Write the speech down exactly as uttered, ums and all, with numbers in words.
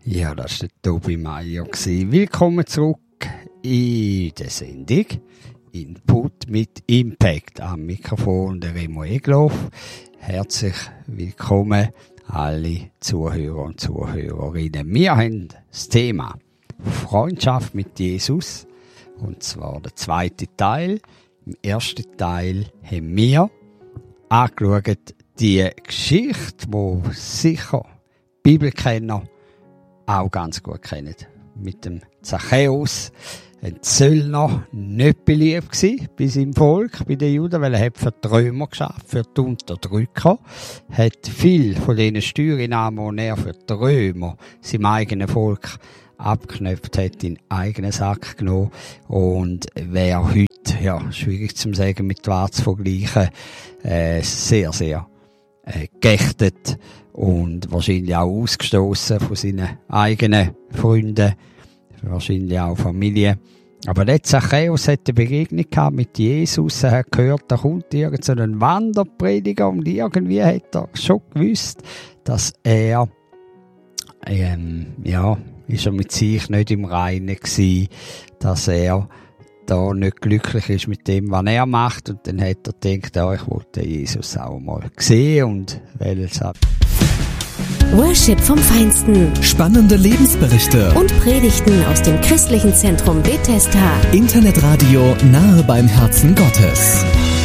Ja, das war der Tobi Meier. Willkommen zurück in der Sendung Input mit Impact. Am Mikrofon der Remo Egloff. Herzlich willkommen alle Zuhörer und Zuhörerinnen. Wir haben das Thema Freundschaft mit Jesus, und zwar der zweite Teil. Im ersten Teil haben wir angeschaut die Geschichte, die sicher Bibelkenner auch ganz gut kennen. Mit dem Zachäus, ein Zöllner, nicht beliebt gsi bei seinem Volk, bei den Juden, weil er hat für die Römer geschafft, für die Unterdrücker, hat viel von diesen Steuereinnahmen, die er für die Römer seinem eigenen Volk abgeknöpft hat, in den eigenen Sack genommen. Und wer heute, ja, schwierig zu sagen, mit Wahr zu vergleichen, äh, sehr, sehr äh, geächtet und wahrscheinlich auch ausgestoßen von seinen eigenen Freunden, wahrscheinlich auch Familie. Aber der Zachäus hat eine Begegnung gehabt mit Jesus. Er hat gehört, da kommt irgend so ein Wanderprediger, und irgendwie hat er schon gewusst, dass er, ähm, ja, ist er mit sich nicht im Reinen gewesen, dass er da nicht glücklich ist mit dem, was er macht. Und dann hat er gedacht, ja, ich wollte Jesus auch mal sehen und wähle es ab. Worship vom Feinsten. Spannende Lebensberichte. Und Predigten aus dem christlichen Zentrum Bethesda. Internetradio nahe beim Herzen Gottes.